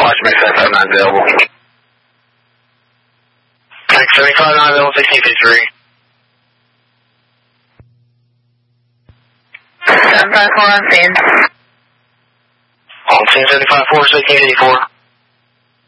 watch Max 759 available. Max 759 available, 1653. 754 on scene. On scene 754, 1684.